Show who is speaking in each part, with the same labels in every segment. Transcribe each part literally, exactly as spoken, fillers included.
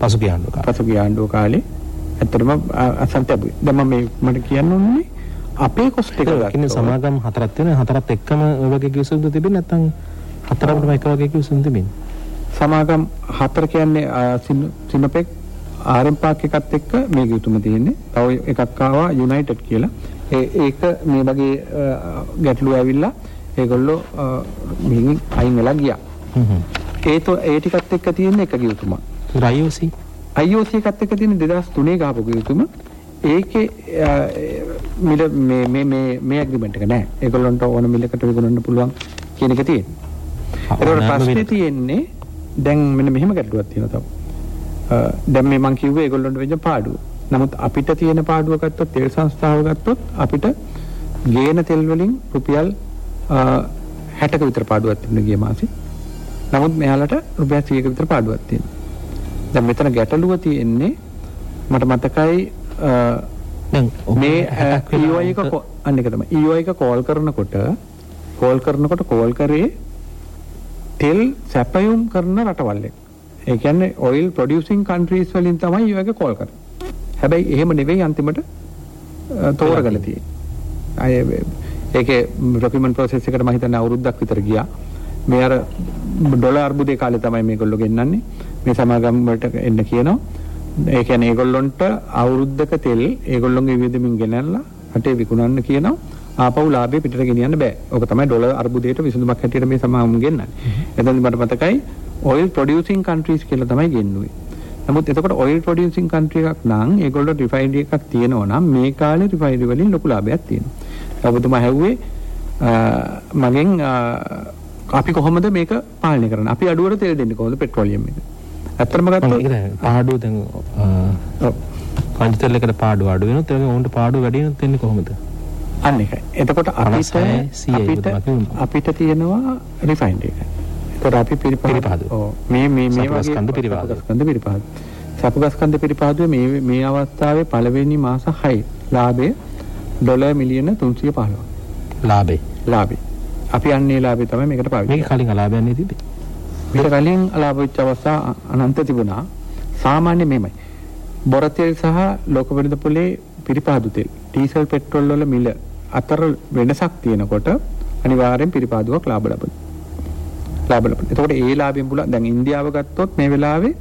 Speaker 1: පසුගිය ආණ්ඩුව කාලේ.
Speaker 2: පසුගිය ආණ්ඩුව කාලේ ඇත්තටම අසන්තබුයි. දැන් මම මේ මට කියන්න ඕනේ අපේ කොස්ට් එක
Speaker 1: ගන්න සමාගම් හතරක් තියෙනවා. හතරත් එක්කම ඔය වගේ කිවිසුම්ද තිබෙන්නේ නැත්නම් හතරකටම එක වගේ කිවිසුම් තිබෙන්නේ?
Speaker 2: සමාගම් හතර කියන්නේ සිනොපෙක් ආර්.එම්. පාක් එකත් එක්ක මේ කිවිසුම තියෙන්නේ. තව එකක් ආවා යුනයිටඩ් කියලා. ඒ ඒක මේ වගේ ගැටලු ඇවිල්ලා ඒගොල්ලෝ මෙහින් අයින් වෙලා ගියා.
Speaker 1: හ්ම්.
Speaker 2: ඒ તો ඒ ටිකත් එක්ක තියෙන එක කිවිසුම.
Speaker 1: I O C
Speaker 2: I O C එකත් එක්ක තියෙන දෙදාස් තුනේ ගහපු කිවිසුම. ඒකේ මිල මේ මේ මේ මේ ඇග්‍රීමන්ට් එක නැහැ. ඒගොල්ලන්ට ඕන මිලකට විකුණන්න පුළුවන් කියන එක තියෙනවා. ඒකට ප්‍රශ්නේ තියෙන්නේ දැන් මෙන්න මෙහෙම ගැටලුවක් තියෙනවා තව. දැන් මේ මං කිව්වේ ඒගොල්ලන්ට වෙච්ච පාඩුව. නමුත් අපිට තියෙන පාඩුව ගත්තොත් තෙල් සංස්ථාව ගත්තොත් අපිට ගේන තෙල් වලින් රුපියල් හැටක විතර පාඩුවක් තිබුණා ගිය මාසේ. නමුත් මෙයාලට රුපියල් සීයක විතර පාඩුවක් තියෙනවා. දැන් මෙතන ගැටලුව තියෙන්නේ මට මතකයි
Speaker 1: දැන්
Speaker 2: මේ E O I එක අන්න එක තමයි E O I එක කෝල් කරනකොට කෝල් කරනකොට කෝල් කරේ තෙල් සැපයුම් කරන රටවල් එක. ඒ කියන්නේ oil producing countries වලින් තමයි E O I එක කෝල් කරන්නේ. හැබැයි එහෙම නෙවෙයි අන්තිමට තෝරගල තියෙන්නේ. අය ඒකේ ડોකියුමන්ට් ප්‍රොසෙස් එකට මම හිතන්නේ අවුරුද්දක් විතර ගියා. මේ අර ඩොලර් අර්බුදේ කාලේ තමයි මේගොල්ලෝ ගෙන්නන්නේ. මේ සමාගම් වලට එන්න කියනවා. ඒ කියන්නේ ඒගොල්ලොන්ට අවුරුද්දක තෙල් ඒගොල්ලොන්ගේ වියදමින් ගෙනල්ලා රටේ විකුණන්න කියනවා. ආපහු ලාභය පිටට ගෙනියන්න බෑ. ඕක තමයි ඩොලර් අර්බුදයට විසඳුමක් හැටියට මේ සමාගම් ගෙන්නන්නේ. එතෙන්දි මට මතකයි oil producing countries කියලා තමයි ගෙන්නුවේ. නමුත් එතකොට oil producing country එකක් නම් ඒගොල්ලෝ රිෆයිනරි එකක් තියෙනවා නම් මේ කාලේ රිෆයිනරි වලින් ලොකු ලාභයක් තියෙනවා. ඔබතුමා හැව්වේ මගෙන් අපි කොහොමද මේක පාලනය කරන්නේ? අපි අඩුවට තෙල් දෙන්නේ කොහොමද පෙට්‍රෝලියම් එක? ඇත්තටම ගත්තොත්
Speaker 1: පාඩුව දැන් ඔව් පංචතෙල් එකට පාඩුව අඩු වෙනොත් ඒ වගේ උන්ට පාඩුව වැඩි වෙනොත් වෙන්නේ කොහොමද?
Speaker 2: අන්න ඒකයි. එතකොට අපිට අපිට අපිට තියෙනවා රිෆයිනරි එක. ඒතර අපි පිරිපහද. ඔව් මේ මේ මේ වගේ ස්කන්ධ පිරිපහද. ස්කන්ධ පිරිපහද. සපුගස් ස්කන්ධ පිරිපහදුවේ මේ මේ අවස්ථාවේ පළවෙනි මාස හය ලාභය ඩොලර් මිලියන තුන්සිය පහළොව.
Speaker 1: ලාභේ.
Speaker 2: ලාභේ. අපි අන්නේ ලාභේ තමයි මේකට පාවිච්චි.
Speaker 1: මේක කලින් අලාභයක් නේ තිබේ.
Speaker 2: මේක කලින් අලාභ වෙච්ච අවස්ථා අනන්ත තිබුණා. සාමාන්‍ය මෙහෙමයි. බොර තෙල් සහ ලෝක වෙළඳ පොලේ පිරිපහදු තෙල්, ඩීසල් පෙට්‍රෝල් වල මිල අතර වෙනසක් තියෙනකොට අනිවාර්යෙන් පිරිපහදුවක් ලාභ ලබනවා. ලාභ ලබනවා. එතකොට ඒ ලාභයෙන් පුළුවන් දැන් ඉන්දියාව ගත්තොත් මේ වෙලාවේ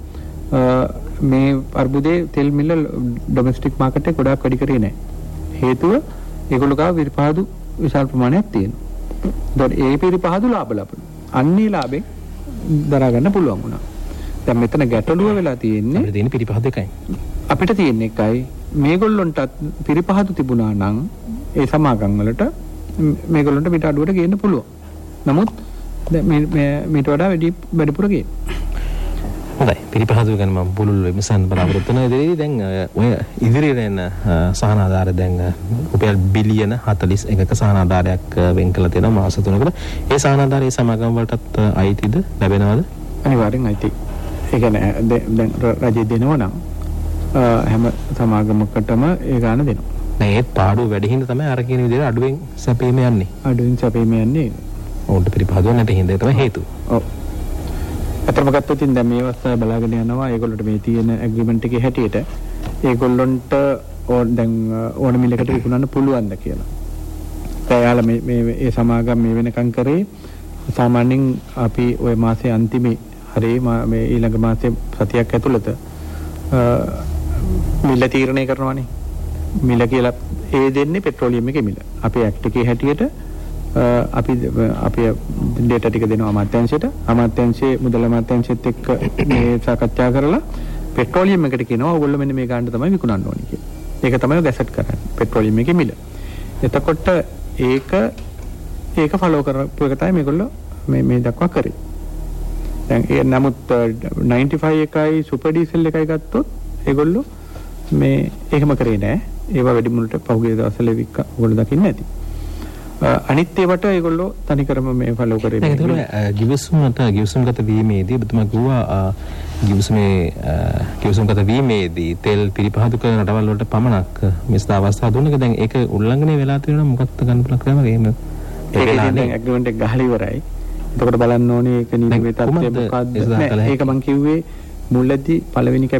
Speaker 2: මේ අර්බුදේ තෙල් මිල ඩොමෙස්ටික් මාකට් එකේ ගොඩාක් වැඩි කරේ නැහැ. හේතුව ඒගොල්ලෝ ගාව පිරිපහදු විශාල ප්‍රමාණයක් තියෙනවා. ඒතකොට ඒ පිරිපහදු ලාභ ලබනවා. අන්නේ ලාභෙන් දරා ගන්න පුළුවන් වුණා. දැන් මෙතන ගැටලුව වෙලා තියෙන්නේ
Speaker 1: අපිට තියෙන පිරිපහද එකයි.
Speaker 2: අපිට තියෙන එකයි මේගොල්ලොන්ටත් පිරිපහදු තිබුණා නම් ඒ සමාගම් වලට මේගොල්ලොන්ට මිට අඩුවට ගේන්න පුළුවන්. නමුත් මේ මීට වඩා වැඩි වැඩිපුර ගේන්න.
Speaker 1: හොඳයි. පිරිපහදු ගැන මම පුළුල් විමසන්න බලාපොරොත්තු වෙනවා. ඉතින් දැන් ඔය ඉදිරියට එන සහන ආධාර දැන් රුපියල් බිලියන හතළිස් එකක සහන ආධාරයක් වෙන් කළ තියෙනවා මාස තුනකට. ඒ සහන ආධාරයේ සමාගම් වලටත් අයිතිද ලැබෙනවද?
Speaker 2: අනිවාර්යෙන් අයිතියි. ඒ කියන්නේ දැන් රජය දෙනවා නම් හැම සමාගමකටම ඒ ගාන දෙනවා.
Speaker 1: නෑ ඒ පාඩුව වැඩි හින්දා තමයි අර කියන විදිහට අඩුවෙන් සැපීම යන්නේ.
Speaker 2: අඩුවෙන් සැපීම යන්නේ.
Speaker 1: ඕන්ට පිරිපහදුව නැති හින්දා තමයි හේතුව.
Speaker 2: ඔව්. අතරම ගත්තොත් දැන් මේ අවස්ථාව බලාගෙන යනවා ඒගොල්ලන්ට මේ තියෙන ඇග්‍රීමන්ට් එකේ හැටියට ඒගොල්ලන්ට ඕන දැන් ඕන මිලකට විකුණන්න පුළුවන්ද කියලා. එයාලා මේ මේ ඒ සමාගම් මේ වෙනකම් කරේ සාමාන්‍යයෙන් අපි ওই මාසේ අන්තිමේ හරි මේ ඊළඟ මාසේ සතියක් ඇතුළත මිල තීරණය කරනවානේ. මිල කියලා ඒ දෙන්නේ පෙට්‍රෝලියම් එකේ මිල. අපේ ඇක්ට් එකේ හැටියට අපි අපි ඩේටා ටික දෙනවා අමාත්‍යාංශයට. අමාත්‍යාංශයේ මුදල් අමාත්‍යාංශයත් එක්ක මේ සාකච්ඡා කරලා පෙට්‍රෝලියම් එකට කියනවා ඔයගොල්ලෝ මෙන්න මේ ගානට තමයි විකුණන්න ඕනේ කියලා. ඒක තමයි ගැසට් කරන්නේ පෙට්‍රෝලියම් එකේ මිල. එතකොට ඒක ඒක ෆලෝ කරපු එක තමයි මේගොල්ලෝ මේ මේ දක්වා කරේ. දැන් ඒ නමුත් නයින්ටි ෆයිව් එකයි සුපර් ඩීසල් එකයි ගත්තොත් ඒගොල්ලෝ මේ එහෙම කරේ නෑ. ඒවා වැඩිමුලට පහුගිය දවස්වල වික්ක ඔයගොල්ලෝ දකින්න ඇති. අනිත් ඒවට ඒගොල්ලෝ තනිකරම මේ ෆලෝ කරේ.
Speaker 1: ඒකට ගිවිසුමට ගිවිසුම්ගත වීමේදී ඔබතුමා කිව්වා ගිවිසුමේ ගිවිසුම්ගත වීමේදී තෙල් පිරිපහදු කරන රටවල් වලට පමණක් මෙස්ත අවස්ථා දුන්නක දැන් ඒක උල්ලංඝනය වෙලා තියෙනවා මොකක්ද ගන්න පුළුවන් ක්‍රම එහෙම
Speaker 2: ඒක දැන් ඇග්‍රීමන්ට් එක ගහලා ඉවරයි. එතකොට බලන්න ඕනේ ඒක නීතිමය තත්ත්වය මොකක්ද? ඒක මම කිව්වේ මුලදී පළවෙනි